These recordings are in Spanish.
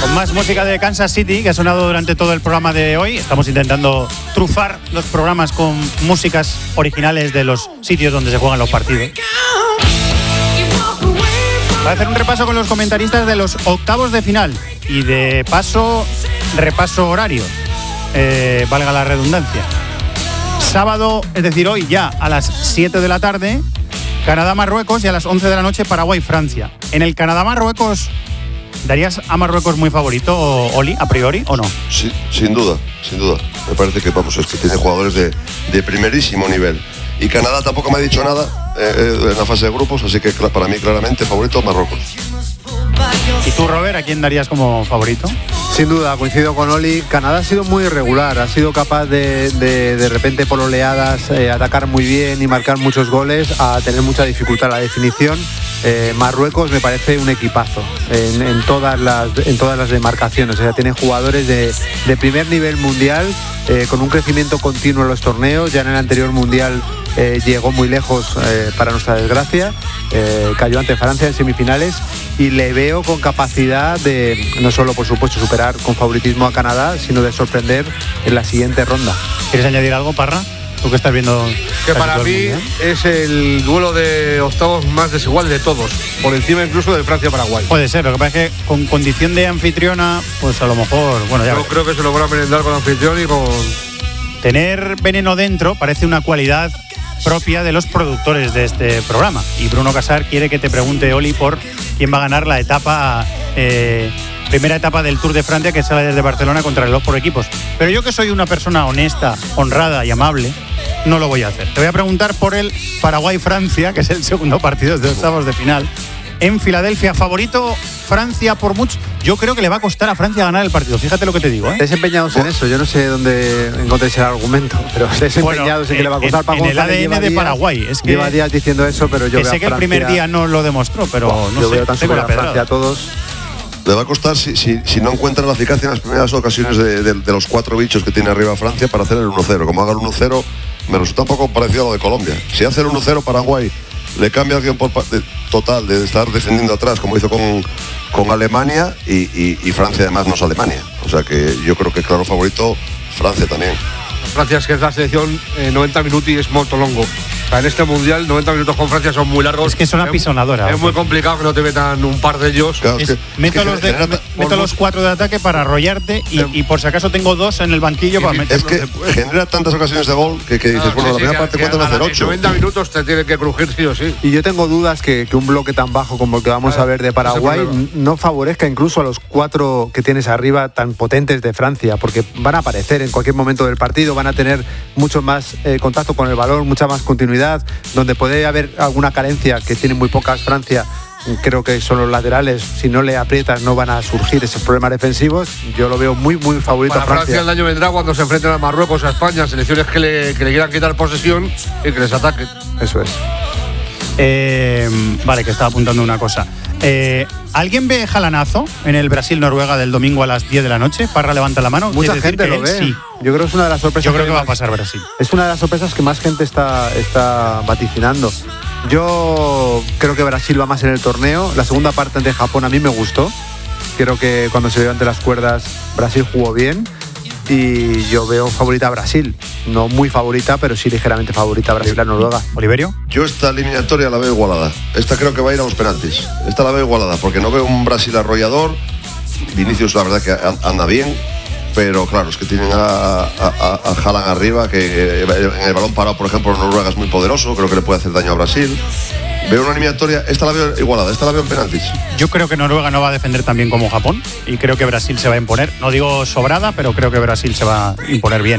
Con más música de Kansas City que ha sonado durante todo el programa de hoy. Estamos intentando trufar los programas con músicas originales de los sitios donde se juegan los partidos. Voy a hacer un repaso con los comentaristas de los octavos de final y de paso, repaso horario, valga la redundancia. Sábado, es decir, hoy ya a las 7 de la tarde, Canadá-Marruecos, y a las 11 de la noche Paraguay-Francia. En el Canadá-Marruecos, ¿darías a Marruecos muy favorito, Oli, a priori, o no? Sí, sin duda. Me parece que, es que tiene jugadores de primerísimo nivel. Y Canadá tampoco me ha dicho nada en la fase de grupos, así que para mí claramente favorito Marruecos. ¿Y tú, Robert, a quién darías como favorito? Sin duda, coincido con Oli. Canadá ha sido muy irregular, ha sido capaz de repente por oleadas atacar muy bien y marcar muchos goles, a tener mucha dificultad en la definición. Marruecos me parece un equipazo en todas las demarcaciones, o sea, tiene jugadores de primer nivel mundial, con un crecimiento continuo en los torneos. Ya en el anterior mundial llegó muy lejos, para nuestra desgracia, cayó ante Francia en semifinales, y le veo con capacidad de no solo, por supuesto, superar con favoritismo a Canadá, sino de sorprender en la siguiente ronda. ¿Quieres añadir algo, Parra? Tú que estás viendo... Que para mí es el duelo de octavos más desigual de todos, por encima incluso del Francia-Paraguay. Puede ser, lo que pasa es que con condición de anfitriona, pues a lo mejor... Bueno, ya yo creo que se lo van a merendar con anfitrión y con... Tener veneno dentro parece una cualidad propia de los productores de este programa. Y Bruno Casar quiere que te pregunte, Oli, por quién va a ganar la etapa... primera etapa del Tour de Francia, que sale desde Barcelona contra reloj por equipos. Pero yo, que soy una persona honesta, honrada y amable, no lo voy a hacer. Te voy a preguntar por el Paraguay-Francia, que es el segundo partido de octavos de final, en Filadelfia. Favorito Francia por mucho. Yo creo que le va a costar a Francia ganar el partido. Fíjate lo que te digo, ¿eh? Desempeñados en eso. Yo no sé dónde encontré ese argumento, pero desempeñados en que le va a costar. En el ADN de Paraguay. Es que lleva días diciendo eso, pero yo veo sé que el primer día no lo demostró, pero no yo sé. Veo tan superior a Francia a todos. Le va a costar si no encuentra la eficacia en las primeras ocasiones de los cuatro bichos que tiene arriba Francia para hacer el 1-0. Como haga el 1-0, me resulta un poco parecido a lo de Colombia. Si hace el 1-0 Paraguay, le cambia el guión total de estar defendiendo atrás, como hizo con Alemania, y Francia además no es Alemania. O sea que yo creo que claro favorito Francia también. Francia es que es la selección 90 minutos y es molto longo. O sea, en este mundial 90 minutos con Francia son muy largos. Es que son apisonadoras. Es muy complicado que no te metan un par de ellos. Claro, meto los 4 de ataque para arrollarte y por si acaso tengo 2 en el banquillo para meterlos. Es que genera tantas ocasiones de gol que dices, bueno, la primera parte cuentan hacer 8. 90 minutos te tiene que crujir sí o sí. Y yo tengo dudas que un bloque tan bajo como el que vamos a ver de Paraguay no favorezca incluso a los 4 que tienes arriba tan potentes de Francia, porque van a aparecer en cualquier momento del partido, van a tener mucho más contacto con el balón, mucha más continuidad. Donde puede haber alguna carencia, que tiene muy pocas Francia, creo que son los laterales. Si no le aprietas no van a surgir esos problemas defensivos. Yo lo veo muy favorito para a Francia. El año vendrá cuando se enfrenten a Marruecos, a España, selecciones que le quieran quitar posesión y que les ataquen. Eso es. Vale, que estaba apuntando una cosa. ¿Alguien ve jalanazo en el Brasil-Noruega del domingo a las 10 de la noche? Parra levanta la mano. Mucha gente lo ve. Sí. Yo creo que es una de las sorpresas. Yo creo que va a pasar Brasil. Es una de las sorpresas que más gente está vaticinando. Yo creo que Brasil va más en el torneo. La segunda parte ante Japón a mí me gustó. Creo que cuando se vio ante las cuerdas Brasil jugó bien. Y yo veo favorita a Brasil. No muy favorita, pero sí ligeramente favorita a Brasil a Noruega. ¿Oliverio? Yo esta eliminatoria la veo igualada. Esta creo que va a ir a los penaltis. Esta la veo igualada porque no veo un Brasil arrollador. Vinicius la verdad que anda bien, pero claro, es que tienen a Haaland arriba, que en el balón parado, por ejemplo, Noruega es muy poderoso. Creo que le puede hacer daño a Brasil. Veo una eliminatoria, esta la veo igualada, esta la veo en penaltis. Yo creo que Noruega no va a defender tan bien como Japón y creo que Brasil se va a imponer. No digo sobrada, pero creo que Brasil se va a imponer bien.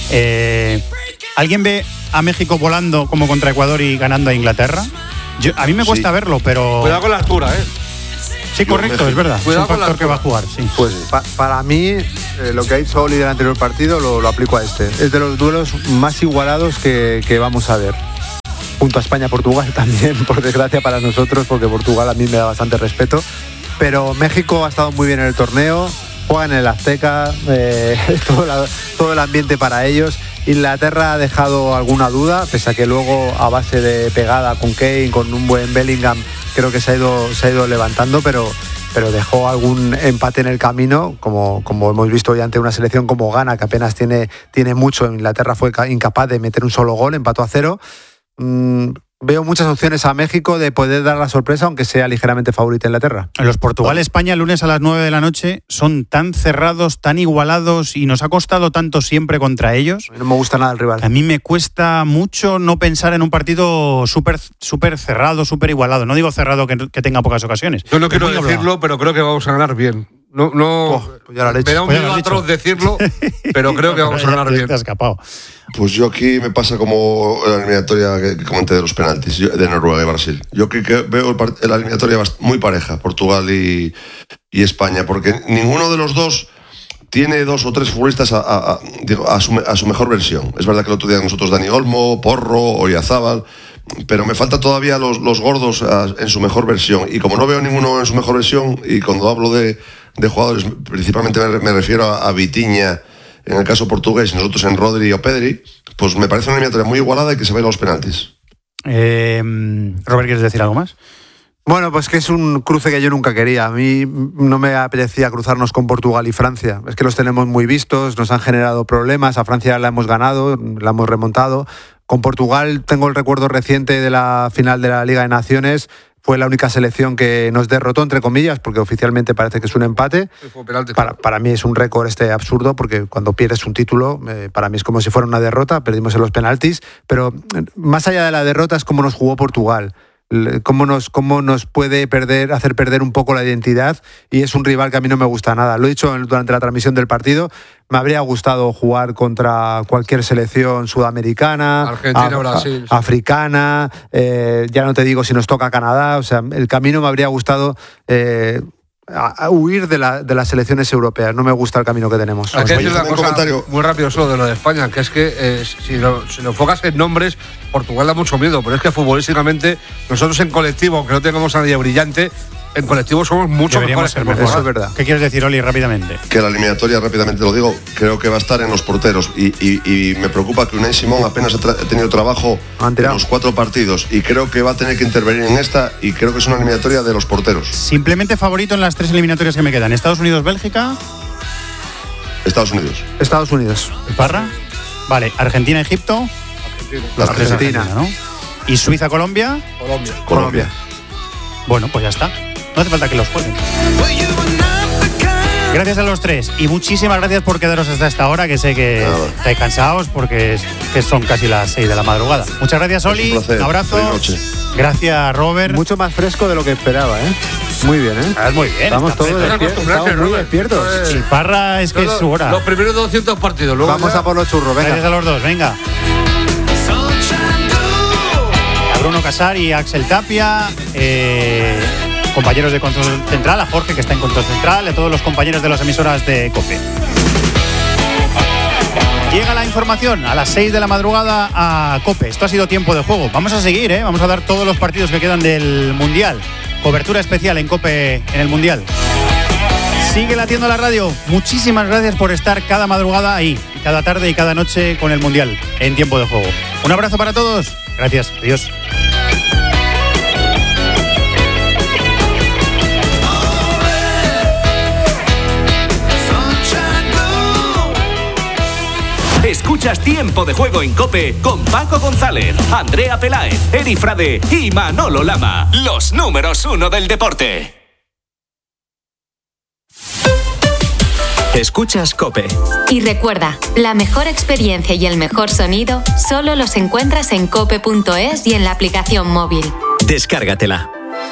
¿Alguien ve a México volando como contra Ecuador y ganando a Inglaterra? A mí me cuesta verlo, pero... Cuidado con la altura, ¿eh? Sí, correcto, es verdad. Cuidado es un factor que va a jugar, sí. Pues para mí, lo que ha dicho Oli del anterior partido lo aplico a este. Es de los duelos más igualados que vamos a ver. Junto a España-Portugal también, por desgracia para nosotros, porque Portugal a mí me da bastante respeto. Pero México ha estado muy bien en el torneo, juegan en el Azteca, todo el ambiente para ellos. Inglaterra ha dejado alguna duda, pese a que luego a base de pegada con Kane, con un buen Bellingham, creo que se ha ido levantando, pero pero dejó algún empate en el camino, como hemos visto hoy ante una selección como Ghana, que apenas tiene mucho. Inglaterra fue incapaz de meter un solo gol, empató a 0. Veo muchas opciones a México de poder dar la sorpresa, aunque sea ligeramente favorita Inglaterra. Los Portugal-España el lunes a las 9 de la noche son tan cerrados, tan igualados y nos ha costado tanto siempre contra ellos. No me gusta nada el rival. A mí me cuesta mucho no pensar en un partido súper cerrado, súper igualado. No digo cerrado que tenga pocas ocasiones. Yo no quiero decirlo, pero creo que vamos a ganar bien. Pues ya me da un miedo atroz decirlo, pero creo que vamos a ganar bien. Te has escapado. Pues yo aquí me pasa como la eliminatoria que comenté de los penaltis, de Noruega y Brasil. Yo que veo la eliminatoria muy pareja, Portugal y España, porque ninguno de los dos tiene 2 o 3 futbolistas a su mejor versión. Es verdad que el otro día nosotros Dani Olmo, Porro, Oyarzabal, pero me falta todavía los gordos en su mejor versión. Y como no veo ninguno en su mejor versión, y cuando hablo de jugadores, principalmente me refiero a Vitinha, en el caso portugués, y nosotros en Rodri o Pedri, pues me parece una eliminatoria muy igualada y que se vayan los penaltis. Robert, ¿quieres decir algo más? Bueno, pues que es un cruce que yo nunca quería. A mí no me apetecía cruzarnos con Portugal y Francia. Es que los tenemos muy vistos, nos han generado problemas. A Francia la hemos ganado, la hemos remontado. Con Portugal tengo el recuerdo reciente de la final de la Liga de Naciones. Fue la única selección que nos derrotó, entre comillas, porque oficialmente parece que es un empate. Para mí es un récord absurdo, porque cuando pierdes un título, para mí es como si fuera una derrota, perdimos en los penaltis. Pero más allá de la derrota es cómo nos jugó Portugal. Cómo nos puede hacer perder un poco la identidad, y es un rival que a mí no me gusta nada. Lo he dicho durante la transmisión del partido, me habría gustado jugar contra cualquier selección sudamericana, Argentina, Brasil, africana, ya no te digo si nos toca Canadá. O sea, el camino me habría gustado a huir de las selecciones europeas. No me gusta el camino que tenemos. Hay que decir una cosa muy rápido solo de lo de España, que es que si lo enfocas en nombres, Portugal da mucho miedo, pero es que futbolísticamente nosotros en colectivo, aunque no tengamos a nadie brillante, en colectivo somos mucho mejores que Portugal. Eso es verdad. ¿Qué quieres decir, Oli, rápidamente? Que la eliminatoria, rápidamente lo digo, creo que va a estar en los porteros, y me preocupa que Unai Simón apenas ha tenido trabajo en los 4 partidos, y creo que va a tener que intervenir en esta, y creo que es una eliminatoria de los porteros. Simplemente favorito en las 3 eliminatorias que me quedan: Estados Unidos, Bélgica. Estados Unidos. ¿Parra? Vale, Argentina, Egipto. Argentina, ¿no? ¿Y Suiza, Colombia? Colombia. Bueno, pues ya está. No hace falta que los jueguen. Gracias a los 3 y muchísimas gracias por quedaros hasta esta hora, que sé que estáis cansados porque son casi las 6 de la madrugada. Muchas gracias, Oli. Un abrazo. Gracias, Robert. Mucho más fresco de lo que esperaba, ¿eh? Muy bien, ¿eh? Muy bien. Estamos todos muy despiertos. Si Parra es que es su hora. Los primeros 200 partidos. Luego vamos a por los churros, venga. Gracias a los dos, venga. A Bruno Casar y a Axel Tapia, compañeros de Control Central, a Jorge, que está en Control Central, a todos los compañeros de las emisoras de COPE. Llega la información a las 6 de la madrugada a COPE. Esto ha sido Tiempo de Juego. Vamos a seguir, vamos a dar todos los partidos que quedan del Mundial. Cobertura especial en COPE en el Mundial. Sigue latiendo la radio. Muchísimas gracias por estar cada madrugada ahí, cada tarde y cada noche con el Mundial en Tiempo de Juego. Un abrazo para todos. Gracias. Adiós. Escuchas Tiempo de Juego en COPE con Paco González, Andrea Peláez, Eri Frade y Manolo Lama. Los números 1 del deporte. Escuchas COPE. Y recuerda, la mejor experiencia y el mejor sonido solo los encuentras en cope.es y en la aplicación móvil. Descárgatela.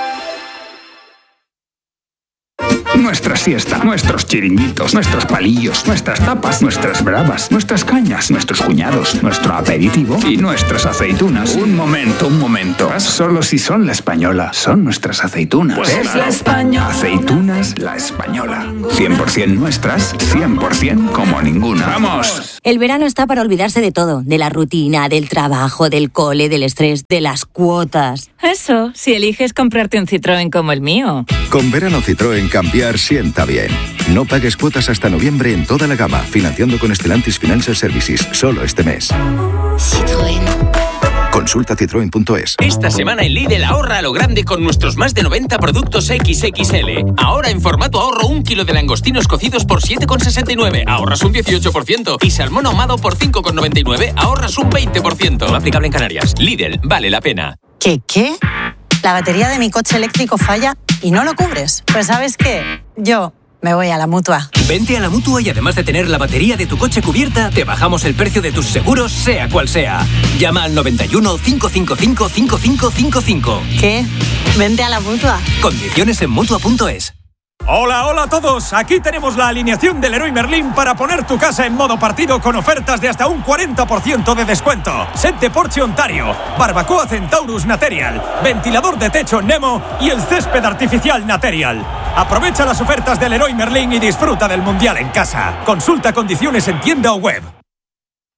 Nuestra siesta, nuestros chiringuitos, nuestros palillos, nuestras tapas, nuestras bravas, nuestras cañas, nuestros cuñados, nuestro aperitivo y nuestras aceitunas. Un momento. Solo si son La Española, son nuestras aceitunas. Pues es La Española. Aceitunas La Española. 100% nuestras, 100% como ninguna. ¡Vamos! El verano está para olvidarse de todo, de la rutina, del trabajo, del cole, del estrés, de las cuotas. Eso, si eliges comprarte un Citroën como el mío. Con verano Citroën cambiar sienta bien. No pagues cuotas hasta noviembre en toda la gama, financiando con Stellantis Financial Services, solo este mes. Citroën. Consulta citroen.es. Esta semana en Lidl ahorra a lo grande con nuestros más de 90 productos XXL. Ahora en formato ahorro 1 kilo de langostinos cocidos por 7,69, ahorras un 18%. Y salmón ahumado por 5,99, ahorras un 20%. No aplicable en Canarias. Lidl, vale la pena. ¿Qué? La batería de mi coche eléctrico falla y no lo cubres. Pues ¿sabes qué? Yo me voy a la Mutua. Vente a la Mutua y además de tener la batería de tu coche cubierta, te bajamos el precio de tus seguros, sea cual sea. Llama al 91 555 5555. ¿Qué? Vente a la Mutua. Condiciones en Mutua.es. Hola a todos, aquí tenemos la alineación del Leroy Merlin para poner tu casa en modo partido con ofertas de hasta un 40% de descuento. Set de Porsche Ontario, barbacoa Centaurus Material, ventilador de techo Nemo y el césped artificial Material. Aprovecha las ofertas del Leroy Merlin y disfruta del Mundial en casa. Consulta condiciones en tienda o web.